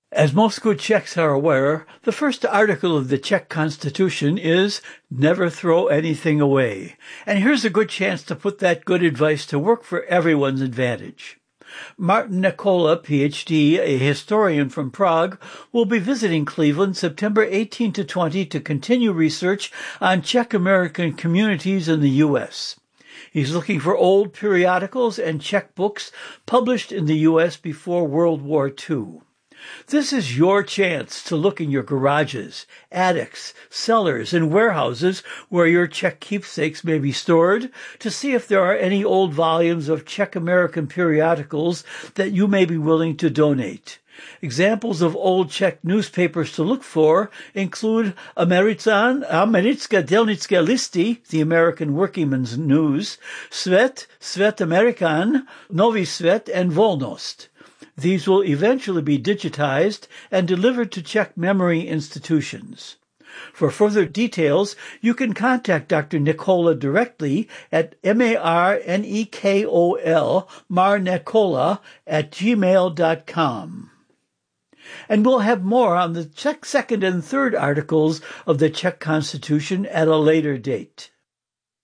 As most good Czechs are aware, the first article of the Czech Constitution is never throw anything away. And here's a good chance to put that good advice to work for everyone's advantage. Martin Nikola, Ph.D., a historian from Prague, will be visiting Cleveland September 18 to 20 to continue research on Czech American communities in the U.S. He's looking for old periodicals and Czech books published in the U.S. before World War II. This is your chance to look in your garages, attics, cellars, and warehouses where your Czech keepsakes may be stored to see if there are any old volumes of Czech American periodicals that you may be willing to donate. Examples of old Czech newspapers to look for include Americká delnické listy, the American Workingman's News, Svět, Svět American, Nový Svět, and Volnost. These will eventually be digitized and delivered to Czech memory institutions. For further details, you can contact Dr. Nikola directly at marnekol, marnikola@gmail.com. And we'll have more on the Czech second and third articles of the Czech Constitution at a later date.